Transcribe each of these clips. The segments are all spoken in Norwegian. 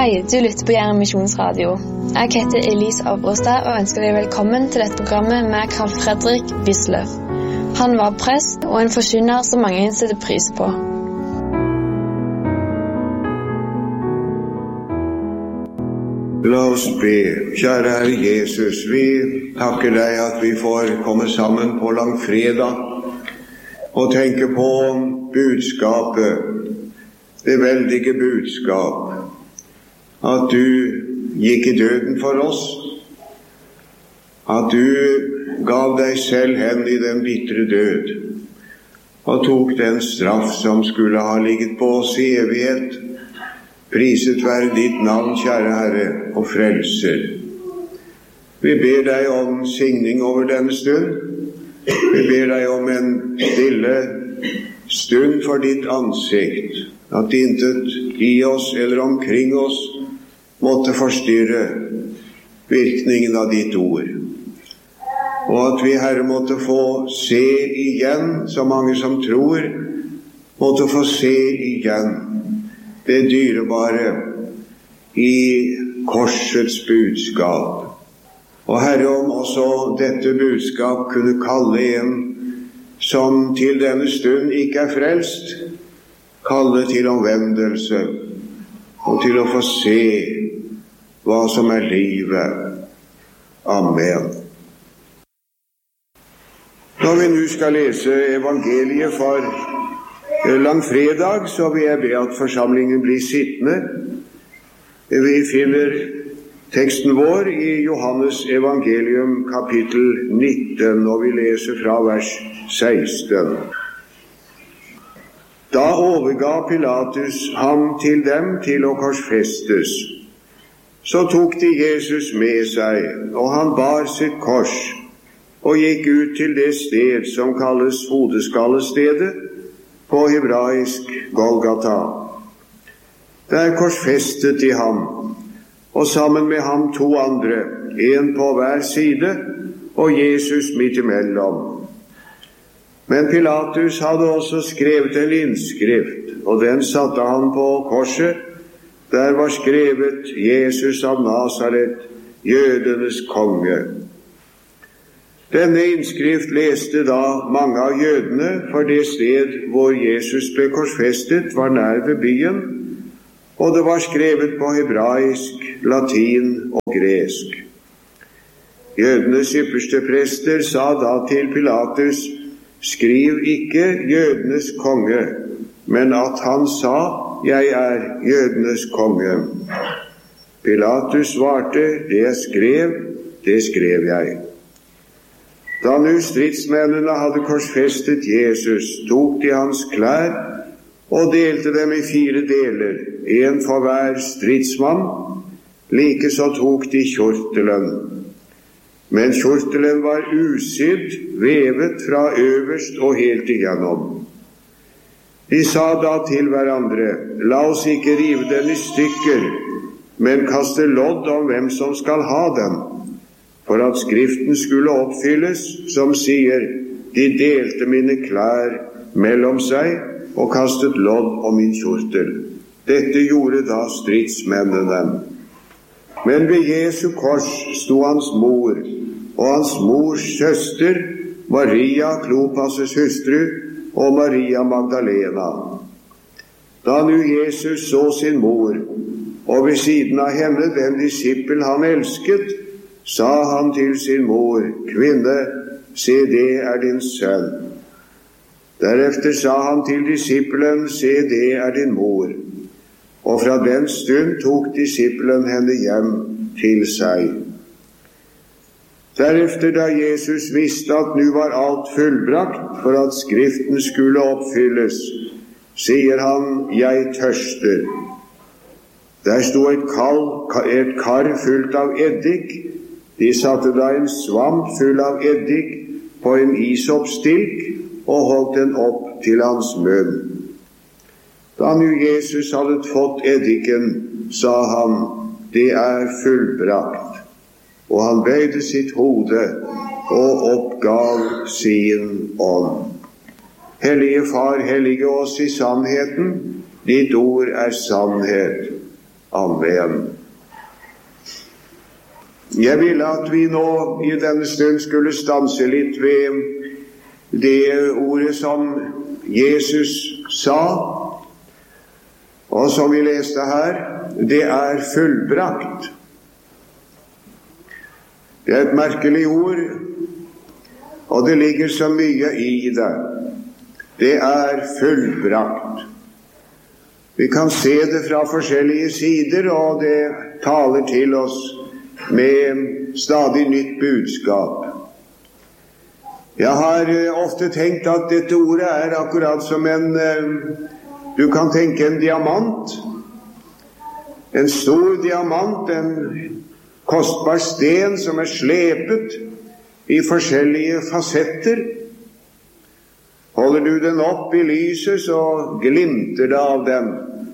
Hei, du lytter på Jæren Misjonsradio. Jeg heter Elise Avrostad og ønsker deg velkommen til dette programmet med Carl Fredrik Wisløff. Han var prest og en forkynner som mange setter pris på. La oss be. Kjære Herre Jesus, vi takker deg at vi får komme sammen på langfredag og tenke på budskapet, det veldige budskap, at du gikk i døden for oss, at du gav deg selv hen i den bittre død, og tok den straff som skulle ha ligget på oss i evighet. Priset være ditt navn, kjære Herre, og frelser. Vi ber deg om signing over denne stund. Vi ber deg om en stille stund for ditt ansikt, at intet i oss eller omkring oss måtte forstyrre virkningen av ditt ord. Og at vi, Herre, måtte få se igjen, så mange som tror, måtte få se igjen det dyrebare i korsets budskap. Og Herre, om også dette budskap kunne kalle en som til denne stund ikke frelst, kalle til omvendelse og til å få se hva som livet. Amen. Når vi nå skal lese evangeliet for langfredag, så vil jeg be at forsamlingen blir sittende. Vi finner teksten vår i Johannes evangelium kapittel 19, og vi leser fra vers 16. Da overga Pilatus ham til dem til å korsfestes. Så tok de Jesus med seg, og han bar sitt kors, og gikk ut til det sted som kalles hodeskallestedet, på hebraisk Golgata. Der korsfestet de ham, og sammen med ham 2 andre, en på hver side, og Jesus midt imellom. Men Pilatus hadde også skrevet en innskrift, og den satte han på korset. Der var skrevet Jesus av Nazaret, jødenes konge. Denne innskrift leste da mange av jødene, for det sted hvor Jesus ble korsfestet var nær ved byen, og det var skrevet på hebraisk, latin og gresk. Jødenes ypperste prester sa da til Pilatus, skriv ikke jødenes konge, men at han sa, jeg jødenes konge. Pilatus svarte, det skrev jeg. Da nu stridsmennene hadde korsfestet Jesus, tok de hans klær og delte dem i 4 deler, en for hver stridsmann, like så tok de kjortelen. Men kjortelen var usydd, vevet fra øverst og helt igjennom. De sa da til hverandre, la oss ikke rive den i stykker, men kaste lodd om hvem som skal ha den, for at skriften skulle oppfylles, som sier, de delte mine klær mellom seg og kastet lodd om min kjortel. Dette gjorde da stridsmennene. Men ved Jesu kors sto hans mor, og hans mors søster, Maria, Klopas' hustru, og Maria Magdalena. Da nu Jesus så sin mor, og ved siden av henne den disippel han elsket, sa han til sin mor, kvinne, se det din sønn. Derefter sa han til disippelen, se det din mor. Og fra den stund tok disippelen henne hjem til seg. Derefter, da Jesus visste at nu var alt fullbrakt for at skriften skulle oppfylles, sier han, jeg tørster. Der sto et kar fullt av eddik. De satte da en svamp full av eddik på en isoppstilk og holdt den opp til hans munn. Da nu Jesus hadde fått eddiken, sa han, det fullbrakt. Og han bøyde sitt hode og oppgav sin ånd. Hellige Far, hellige oss i sannheten, ditt ord sannhet. Amen. Jeg ville at vi nå i denne stund skulle stanse litt ved det ordet som Jesus sa, og som vi leste her. Det er fullbrakt. Det er et merkelig ord, og det ligger så mye i det. Det er fullbrakt. Vi kan se det fra forskjellige sider, og det taler til oss med stadig nytt budskap. Jeg har ofte tenkt at dette ordet er akkurat som du kan tenke en diamant. En stor diamant, en kostbar sten som er slepet i forskjellige fasetter. Holder du den opp i lyset, så glimter det av den.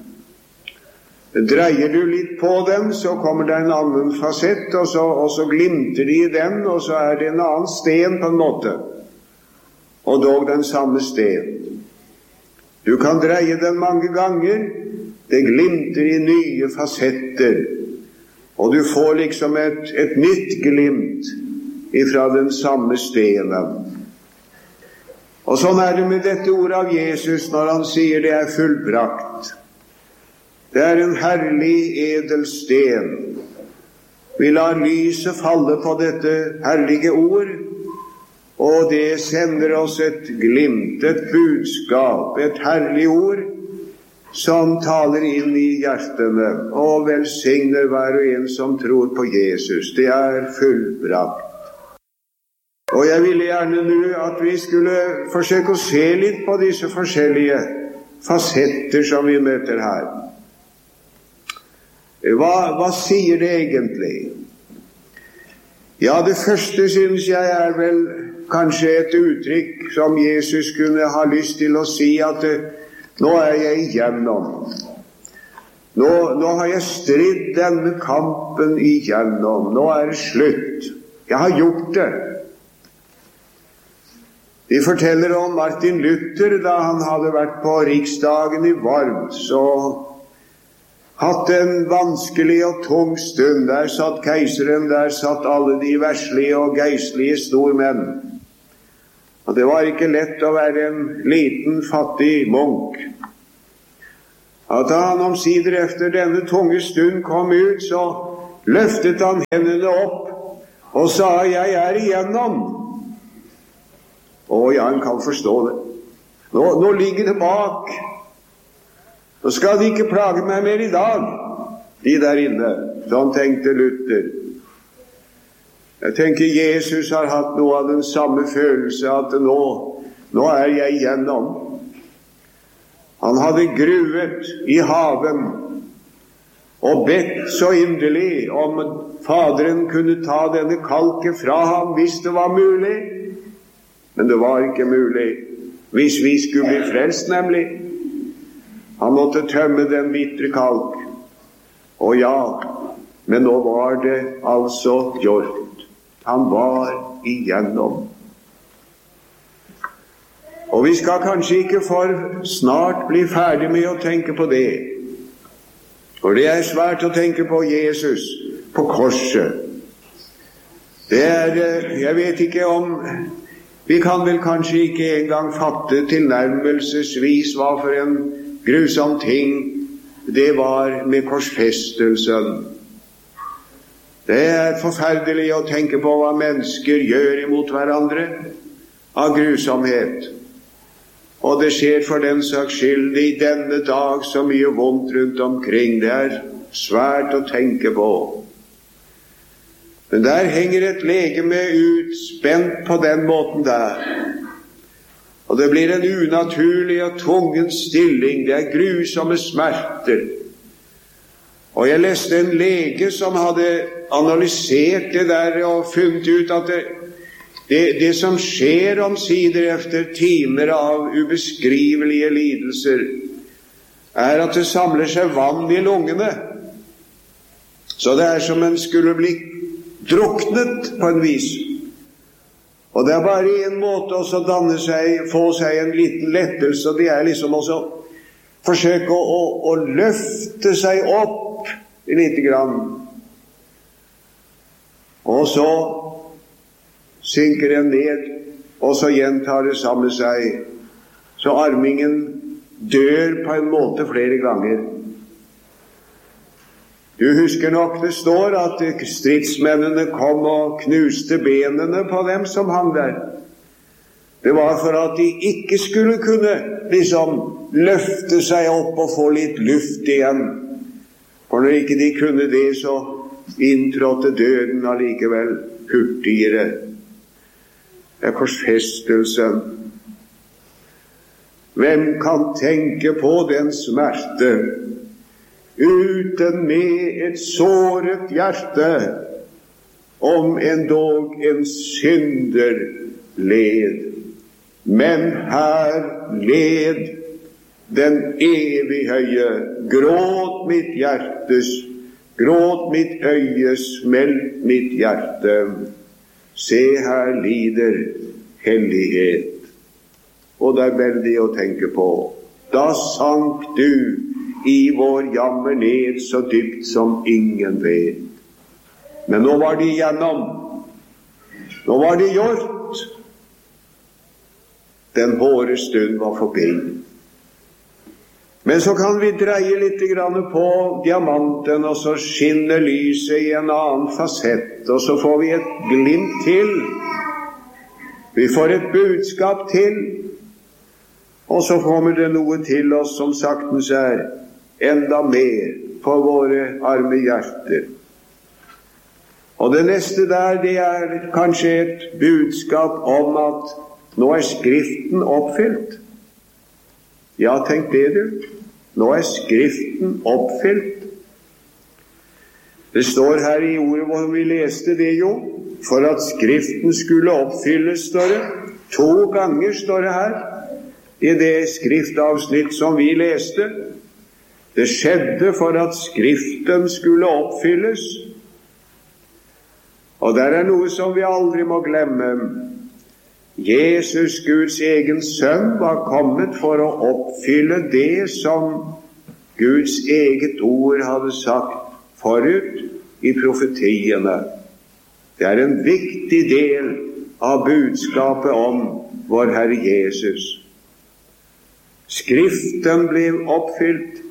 Dreier du litt på den, så kommer det en annen fasett, og så glimter det i den, og så er det en annen sten på en måte. Og dog den samme sten. Du kan dreie den mange ganger, det glimter i nye fasetter, og du får liksom et nytt glimt ifra den samme stenen. Og sånn er det med dette ordet av Jesus når han sier det er fullbrakt. Det er en herlig edel sten. Vi lar lyset falle på dette herlige ord, og det sender oss et glimt, et budskap, et herlig ord, som taler inn i hjertene og velsigner hver og en som tror på Jesus. Det er fullbrakt. Og jeg ville gjerne nå at vi skulle forsøke å se litt på disse forskjellige fasetter som vi møter her. Hva sier det egentlig? Ja, det første synes jeg er vel kanskje et uttrykk som Jesus kunne ha lyst til å si, at nå er jeg igjennom. Nå har jeg stridd denne kampen igjennom. Nå er det slutt. Jeg har gjort det. De forteller om Martin Luther da han hadde vært på riksdagen i Worms og hatt en vanskelig og tung stund. Der satt keiseren, der satt alle de verslige og geistlige stormenn. Og det var ikke lett å være en liten, fattig munk. Og da han omsider efter denne tunge stund kom ut, så løftet han hendene opp og sa, jeg er igjennom. Ja, han kan forstå det. Nå ligger det bak. Nå skal de ikke plage meg mer i dag, de der inne. Sånn tenkte Luther. Jeg tenker Jesus har hatt noe av den samme følelse, at nå er jeg igjennom. Han hadde gruet i haven og bedt så inderlig om Faderen kunne ta denne kalken fra ham hvis det var mulig. Men det var ikke mulig hvis vi skulle bli frelst, nemlig. Han måtte tømme den bitre kalk. Og ja, men nå var det altså gjort. Han var igjennom. Og vi skal kanskje ikke for snart bli ferdig med å tenke på det. For det er svært å tenke på Jesus på korset. Det jeg vet ikke om, vi kan vel kanskje ikke engang fatte tilnærmelsesvis hva for en grusom ting det var med korsfestelsen. Det er forferdelig å tenke på hva mennesker gjør imot hverandre av grusomhet. Og det skjer for den saks skyld i denne dag så mye vondt rundt omkring. Det er svært å tenke på. Men der henger et legeme utspent på den måten der. Og det blir en unaturlig og tvungen stilling. Det er grusomme smerter. Og jeg leste en lege som hadde analysert det der og funnet ut at det som skjer omsider efter timer av ubeskrivelige lidelser, er at det samler seg vann i lungene. Så det er som en skulle bli druknet på en vis. Og det er bare en måte også få seg en liten lettelse, og det er liksom også forsøke å løfte seg opp lite grann. Og så synker den ned, og så gjentar det samme seg. Så armingen dør på en måte flere ganger. Du husker nok det står at stridsmennene kom og knuste benene på dem som hang der. Det var for at de ikke skulle kunne løfte seg opp og få litt luft igjen. For når ikke de kunne det, så inntrådte døden allikevel hurtigere. Det er korsfestelsen. Hvem kan tenke på den smerte uten med et såret hjerte, om endog en synder led? Men her led den evig høye, gråt mitt hjertes, gråt mitt øye, smelt mitt hjerte. Se, her lider hellighet. Og det er veldig å tenke på. Da sank du i vår jammer ned så dypt som ingen vet. Men nå var de igjennom. Nå var de gjort. Den hårde stund var forbi. Men så kan vi dreie litt på diamanten, og så skinner lyset i en annen fasett, og så får vi et glimt til. Vi får et budskap til, og så kommer det noe til oss som saktens er enda mer på våre arme hjerter. Og det neste der, det er kanskje et budskap om at nå er Skriften oppfylt. Ja, tenk det du. Nå er Skriften oppfylt. Det står her i ordet hvor vi leste det jo, for at Skriften skulle oppfylles, står det. 2 ganger står det her, i det skriftavsnitt som vi leste. Det skjedde for at Skriften skulle oppfylles. Og der er noe som vi aldri må glemme. Jesus, Guds egen sønn, var kommet for å oppfylle det som Guds eget ord hadde sagt forut i profetiene. Det er en viktig del av budskapet om vår Herre Jesus. Skriften ble oppfylt.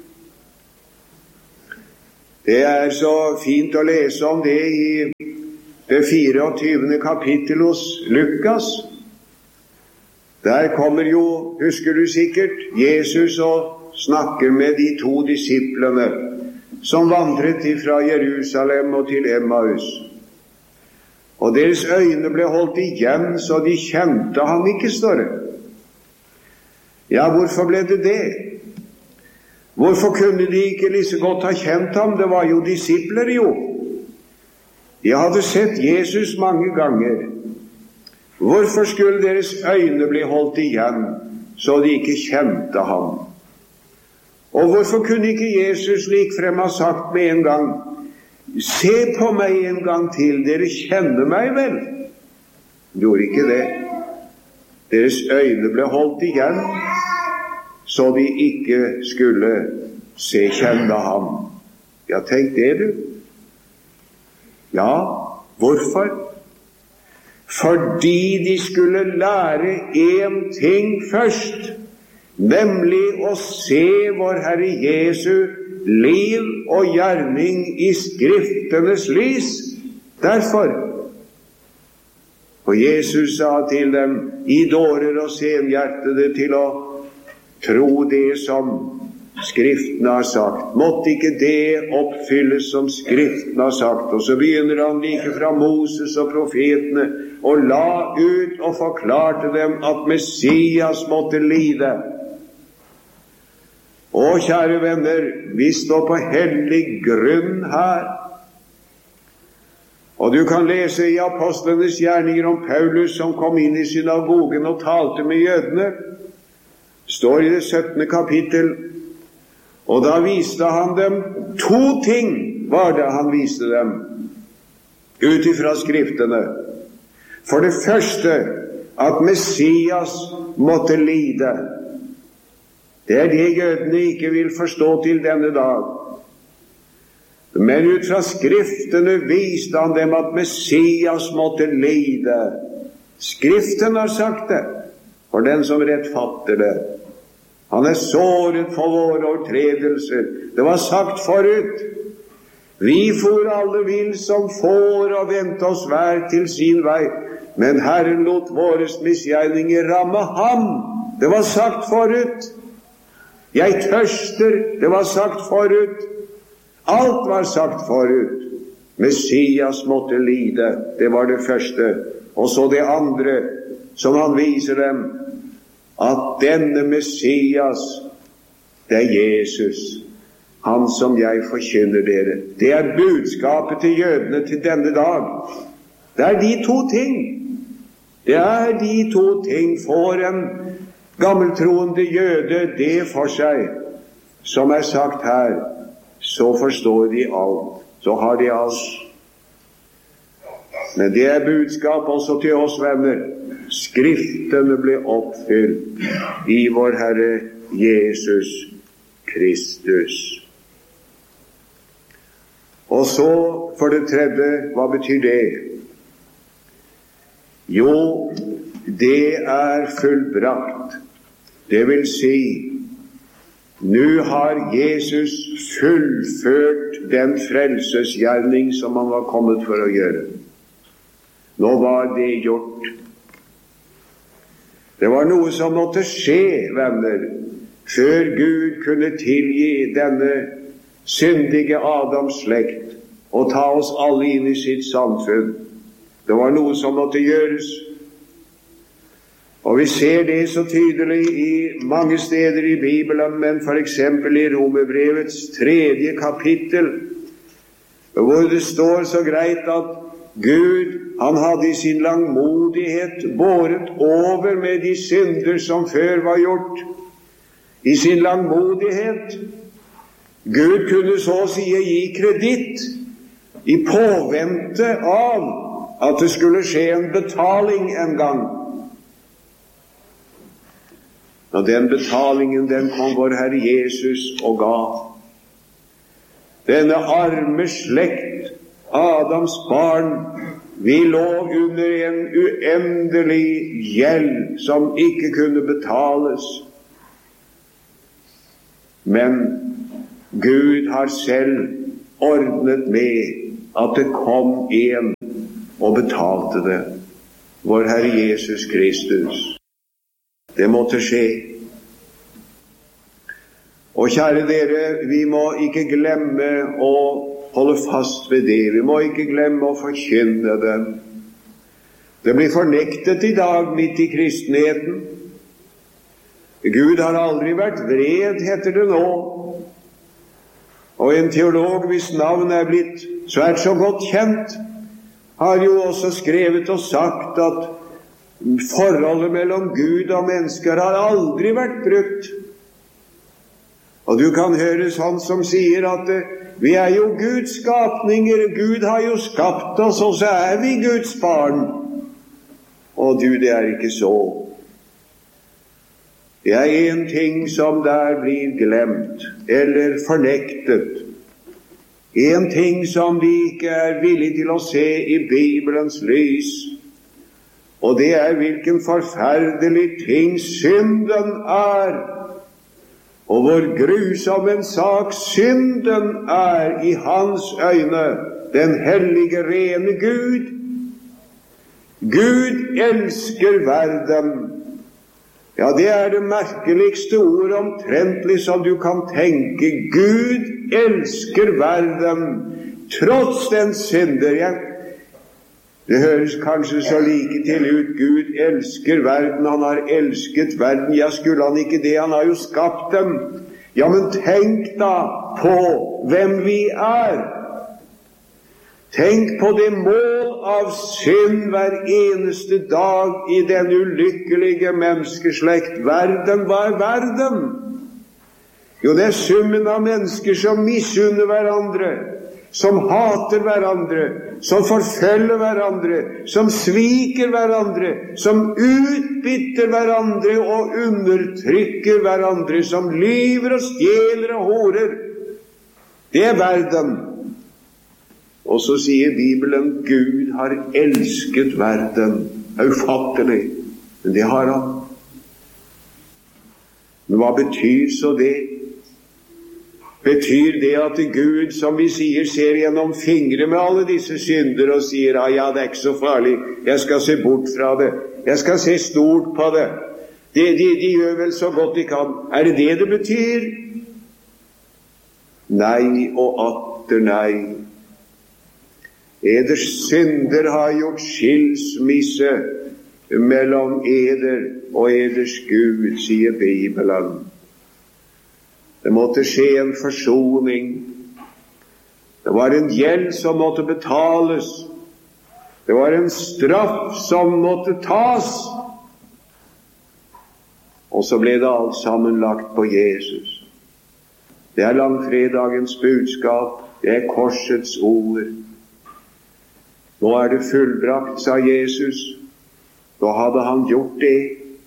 Det er så fint å lese om det i det 24. kapittel hos Lukas. Der kommer jo, husker du sikkert, Jesus og snakker med de 2 disiplene som vandret fra Jerusalem og til Emmaus. Og deres øyne ble holdt igjen, så de kjente ham ikke, står det. Ja, hvorfor ble det det? Hvorfor kunne de ikke like så godt ha kjent ham? Det var jo disipler, jo. De hadde sett Jesus mange ganger. Hvorfor skulle deres øyne bli holdt igjen, så de ikke kjente ham? Og hvorfor kunne ikke Jesus likefrem ha sagt med en gang, se på meg en gang til, dere kjenner meg vel? De gjorde ikke det. Deres øyne ble holdt igjen, så de ikke skulle kjenne ham. Ja, tenk det du. Ja, hvorfor? Fordi de skulle lære en ting først, nemlig å se vår Herre Jesu liv og gjerning i Skriftenes lys. Derfor. Og Jesus sa til dem, I dårer og senhjertede, til å tro det som Skriftene har sagt. Måtte ikke det oppfylles som Skriftene har sagt. Og så begynner han like fra Moses og profetene og la ut og forklarte dem at Messias måtte lide. Og kjære venner, vi står på hellig grunn her. Og du kan lese i apostlenes gjerninger om Paulus som kom inn i synagogen og talte med jødene. Det står i det 17. kapittel. Og da viste han dem 2 ting, var det han viste dem, ut ifra Skriftene. For det første, at Messias måtte lide. Det er det jødene ikke vil forstå til denne dag. Men ut fra skriftene viste han dem at Messias måtte lide. Skriften har sagt det, for den som rettfatter det. Han såret for våre overtredelser. Det var sagt forut. Vi for alle vill som får og vente oss hver til sin vei. Men Herren lot våres misgjerninger ramme ham. Det var sagt forut. Jeg tørster. Det var sagt forut. Alt var sagt forut. Messias måtte lide. Det var det første. Og så det andre som han viser dem, at denne Messias, det Jesus, han som jeg forkynner dere. Det budskapet til jødene til denne dag. Det de to ting. Det de to ting. For en gammeltroende jøde det for seg, som sagt her, så forstår de alt. Så har de alt. Men det budskap også til oss venner. Skriftene ble oppfylt i vår Herre Jesus Kristus. Og så for det tredje, hva betyr det? Jo, det fullbrakt. Det vil si, nå har Jesus fullført den frelsesgjerning som han var kommet for å gjøre. Nå var det gjort. Det var noe som måtte skje, venner, før Gud kunne tilgi denne syndige Adams slekt og ta oss alle inn i sitt samfunn. Det var noe som måtte gjøres. Og vi ser det så tydelig i mange steder i Bibelen, men for eksempel i Romerbrevets 3. kapittel, hvor det står så greit at Gud, han hadde i sin langmodighet båret over med de synder som før var gjort. I sin langmodighet. Gud kunne så å si gi kreditt i påvente av at det skulle skje en betaling en gang. Og den betalingen, den kom vår Herre Jesus og ga. Denne arme slekt, Adams barn, vi lå under en uendelig gjeld som ikke kunne betales. Men Gud har selv ordnet med at det kom en og betalte det. Vår Herre Jesus Kristus. Det måtte skje. Og kjære dere, vi må ikke glemme å holde fast ved det. Vi må ikke glemme å forkynne det. Det blir fornektet i dag midt i kristenheten. Gud har aldri vært vred, heter det nå. Og en teolog, hvis navn blitt svært så godt kjent, har jo også skrevet og sagt at forholdet mellom Gud og mennesker har aldri vært brutt. Og du kan høre sånn som sier at vi jo Guds skapninger, Gud har jo skapt oss, og så vi Guds barn. Og du, det ikke så. Det en ting som der blir glemt, eller fornektet. En ting som vi ikke villige til å se i Bibelens lys. Og det hvilken forferdelig ting synden og hvor grusom en sak synden i hans øyne, den hellige, rene Gud. Gud elsker verden. Ja, det det merkeligste ord omtrentlig som du kan tenke. Gud elsker verden, trots den synder. Det høres kanskje så like til ut. Gud elsker verden, han har elsket verden. Ja, skulle han ikke det? Han har jo skapt dem. Ja, men tenk da på hvem vi Tenk på det mål av synd hver eneste dag i den ulykkelige menneskeslekt. Verden, hva verden? Jo, det summen av mennesker som misunner hverandre, som hater hverandre, som forfølger hverandre, som sviker hverandre, som utbytter hverandre og undertrykker hverandre, som lyver og stjeler og horer. Det verden. Og så sier Bibelen, Gud har elsket verden. Ufattelig. Men det har han. Men hva betyr så det? Betyr det at Gud, som vi sier, ser gjennom fingre med alle disse synder og sier, ja, det er ikke så farlig, jeg skal se bort fra det, jeg skal se stort på det, de gjør vel så godt de kan. Er det det det betyr? Nei og atter nei. Eders synder har gjort skilsmisse mellom eder og eders Gud, sier Bibelen. Det måtte skje en forsoning. Det var en gjeld som måtte betales. Det var en straff som måtte tas. Og så ble det alt sammen lagt på Jesus. Det er langfredagens budskap. Det er korsets ord. Nå er det fullbrakt, sa Jesus. Da hadde han gjort det.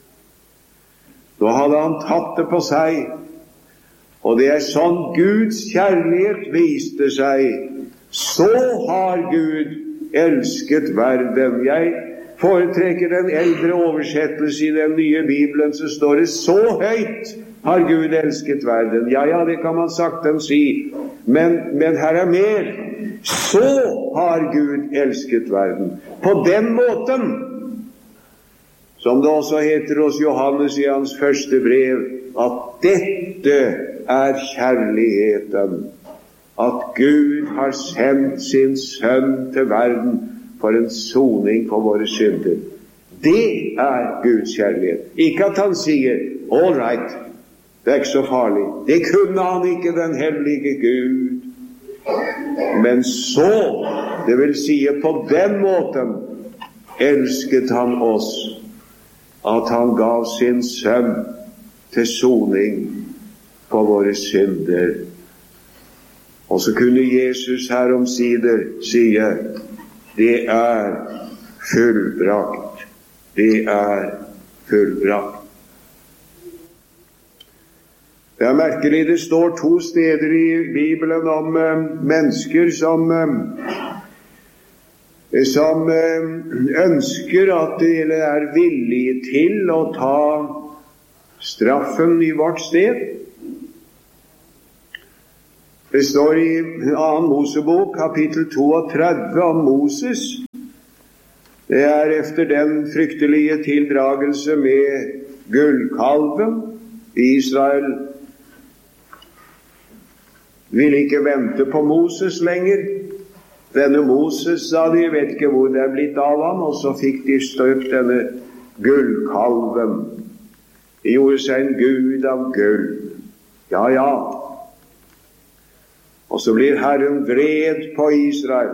Da hadde han tatt det på seg. Og det er sånn Guds kjærlighet viste seg. Så har Gud elsket verden. Jeg foretrekker den eldre oversettelse i den nye Bibelen, så står det, så høyt har Gud elsket verden. Ja, det kan man saktens si. Men her er mer. Så har Gud elsket verden. På den måten, som det også heter hos Johannes i hans første brev, at dette er kjærligheten, at Gud har sendt sin sønn til verden for en soning for våre synder. Det er Guds kjærlighet. Ikke at han sier, all right, det er ikke så farlig. Det kunne han ikke, den hellige Gud. Men så, det vil si på den måten, elsket han oss, at han gav sin sønn til soning på våre synder. Og så kunne Jesus her omsider sige, det er fullbrakt. Det er fullbrakt. Det er merkelig, det står 2 steder i Bibelen om mennesker som ønsker at de er villige til å ta straffen i vårt sted. Det står i 2. Mosebok, kapittel 32, om Moses. Det er efter den fryktelige tildragelse med gullkalven. Israel ville ikke vente på Moses lenger. Denne Moses, sa de, vet ikke hvor det er blitt av ham, og så fikk de støpt denne gullkalven. De gjorde seg en gud av gull. Ja. Og så blir Herren vred på Israel.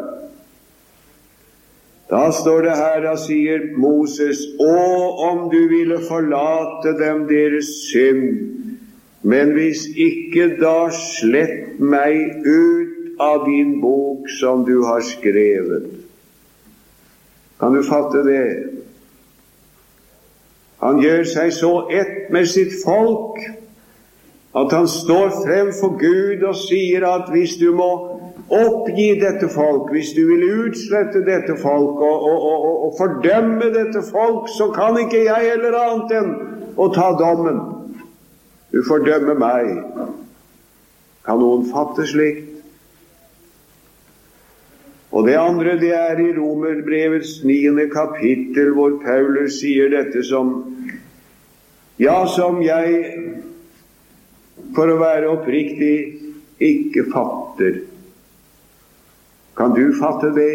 Da står det her, da sier Moses, om du ville forlate dem deres synd, men hvis ikke, da slett meg ut av din bok som du har skrevet. Kan du fatte det? Han gjør seg så ett med sitt folk, at han står frem for Gud og sier at hvis du må oppgi dette folk, hvis du vil utslette dette folk og fordømme dette folk, så kan ikke jeg heller annet enn å ta dommen. Du fordømmer meg. Kan noen fatte slikt? Og det andre, det er i Romerbrevets 9. kapittel, hvor Paulus sier dette som jeg, for å være oppriktig, ikke fatter. Kan du fatte det?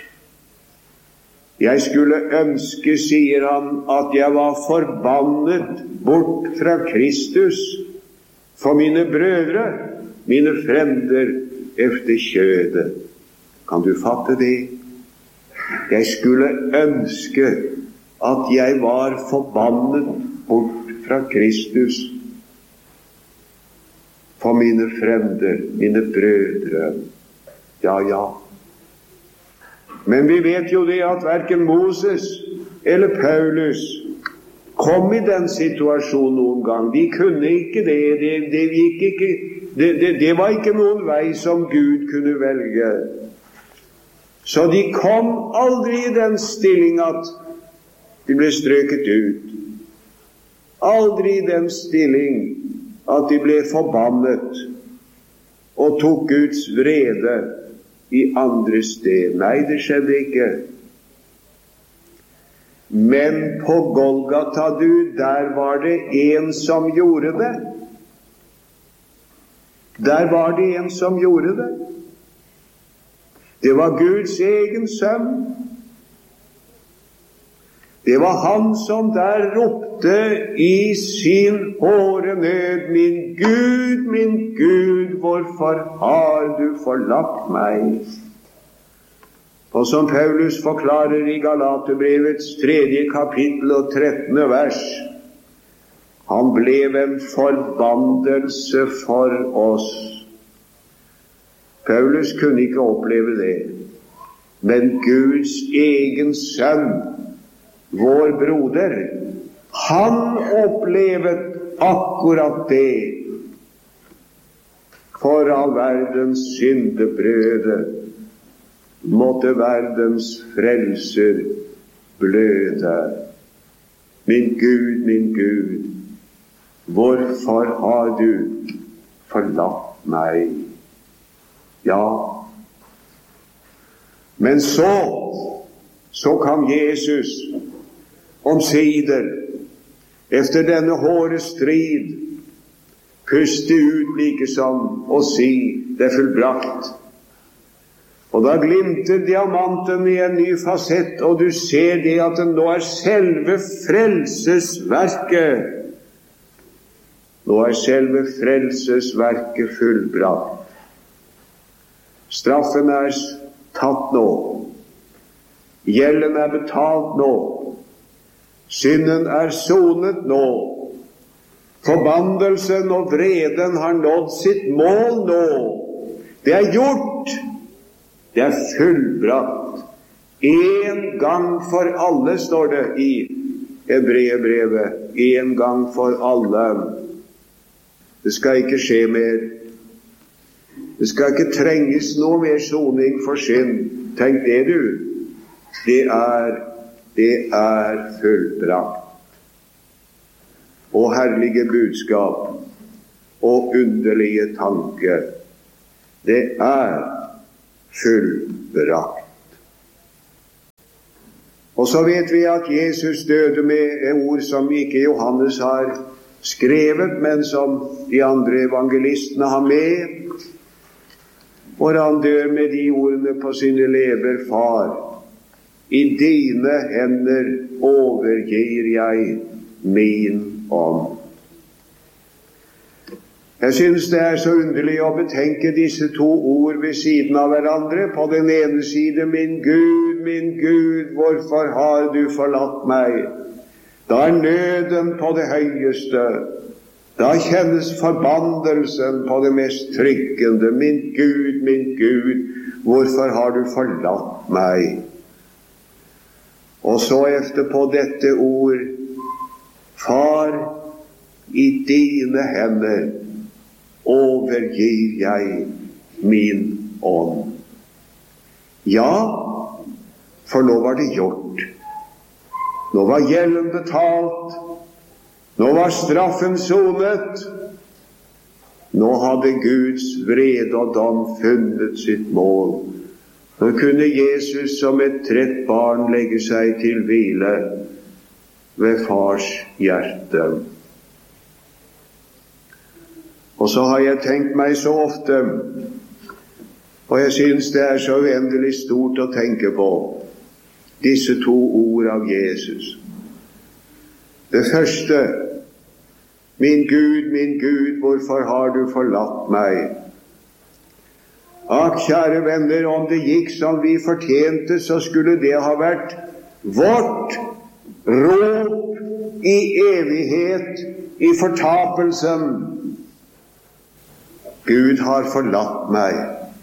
Jeg skulle ønske, sier han, at jeg var forbannet bort fra Kristus for mine brødre, mine frender efter kjødet. Kan du fatte det? Jeg skulle ønske at jeg var forbannet bort fra Kristus for mine frender, mine brødre. Ja. Men vi vet jo det at hverken Moses eller Paulus kom i den situasjonen noen gang. De kunne ikke det var ikke noen vei som Gud kunne velge. Så de kom aldri i den stilling at de ble strøket ut. Aldri i den stilling at de ble forbannet og tok Guds vrede i andre sted. Nei, det skjedde ikke. Men på Golgata, der var det en som gjorde det. Der var det en som gjorde det. Det var Guds egen sønn. Det var han som der ropte i sin hårde nød: min Gud, hvorfor har du forlatt meg? Og som Paulus forklarer i Galaterbrevets 3. kapittel og 13. vers, han ble en forbannelse for oss. Paulus kunne ikke oppleve det, men Guds egen sønn, vår broder, han opplevet akkurat det. For all verdens syndebrøde måtte verdens frelser bløde. Min Gud, hvorfor har du forlatt meg? Ja, men så kom Jesus omsider, efter denne hårde strid, puste ut likesom og si: det er fullbrakt. Og da glimter diamanten i en ny fasett, og du ser det at det nå er selve frelsesverket. Nå er selve frelsesverket fullbrakt. Straffen er tatt nå. Gjelden er betalt nå. Synden er sonet nå. Forbannelsen og vreden har nådd sitt mål nå. Det er gjort. Det er fullbrakt. En gang for alle, står det i Hebreerbrevet. En gang for alle. Det skal ikke skje mer. Det skal ikke trenges noe mer soning for synd. Tenk det, du. Det er fullbrakt. Og herlige budskap og underlige tanker. Det er fullbrakt. Og så vet vi at Jesus døde med et ord som ikke Johannes har skrevet, men som de andre evangelistene har med, hvor han dør med de ordene på sine leber: Far, i dine hender overgir jeg min ånd. Jeg synes det er så underlig å betenke disse to ord ved siden av hverandre. På den ene side: min Gud, hvorfor har du forlatt meg? Da er nøden på det høyeste. Da kjennes forbannelsen på det mest trykkende. Min Gud, hvorfor har du forlatt meg? Og så etterpå dette ord: Far, i dine hender overgir jeg min ånd. Ja, for nå var det gjort. Nå var gjelden betalt. Nå var straffen sonet. Nå hadde Guds vrede og dom funnet sitt mål. Nå kunne Jesus som et trett barn legge seg til hvile ved fars hjerte. Og så har jeg tenkt meg så ofte, og jeg synes det er så uendelig stort å tenke på, disse to ord av Jesus. Det første: min Gud, hvorfor har du forlatt meg? Akk, kjære venner, om det gikk som vi fortjente, så skulle det ha vært vårt rop i evighet, i fortapelsen. Gud har forlatt meg.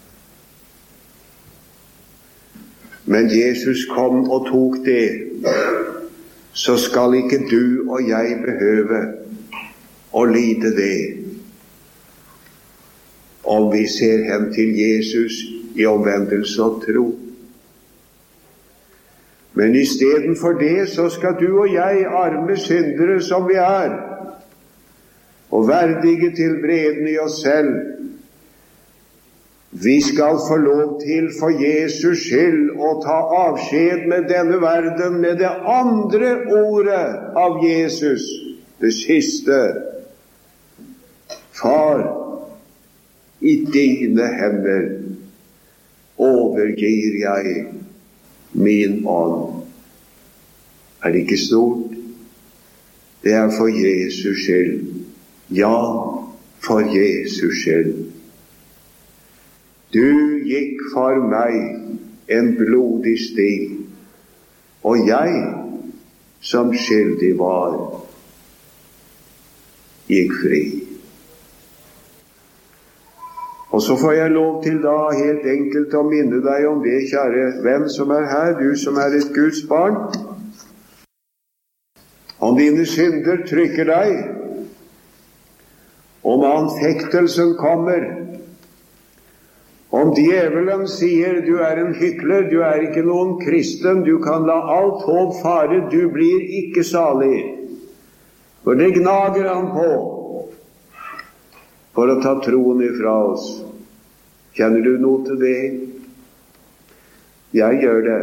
Men Jesus kom og tok det. Så skal ikke du og jeg behøve å lide det, om vi ser hen til Jesus i omvendelse og tro. Men i stedet for det så skal du og jeg, arme syndere som vi er, og verdige til vreden i oss selv, vi skal få lov til for Jesus skyld å ta avskjed med denne verden med det andre ordet av Jesus, det siste. Far, i dine hender overgir jeg min ånd. Er det ikke stort? Det er for Jesus skyld. Ja, for Jesus skyld. Du gikk for meg en blodig sti, og jeg, som skyldig var, gikk fri. Og så får jeg lov til da helt enkelt å minne deg om det, kjære venn som er her, du som er et Guds barn. Om dine synder trykker deg, om anfektelsen kommer, om djevelen sier du er en hykler, du er ikke noen kristen, du kan la alt håp fare, du blir ikke salig. For det gnager han på for å ta troen ifra oss. Kjenner du noe til det? Jeg gjør det.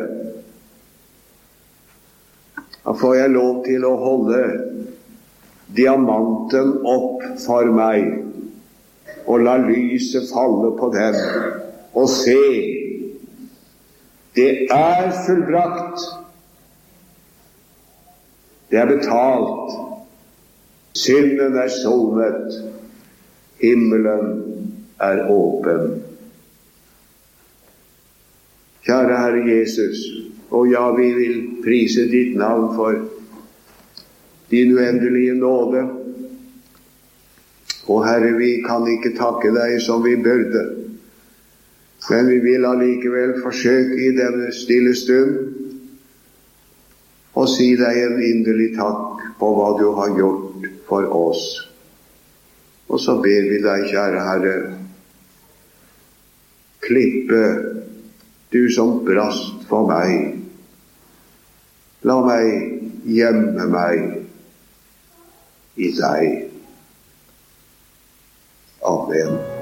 Da får jeg lov til å holde diamanten opp for meg og la lyset falle på den og se, det er fullbrakt, det er betalt, synden er sonet, himmelen er åpen. Kjære Herre Jesus, og ja, vi vil prise ditt navn for din uendelige nåde. Og Herre, vi kan ikke takke deg som vi burde, men vi vil allikevel forsøke i denne stille stund å si deg en inderlig takk på hva du har gjort for oss. Og så ber vi deg, kjære Herre, klippe du som brast for meg. La meg gjemme meg i deg. Amen.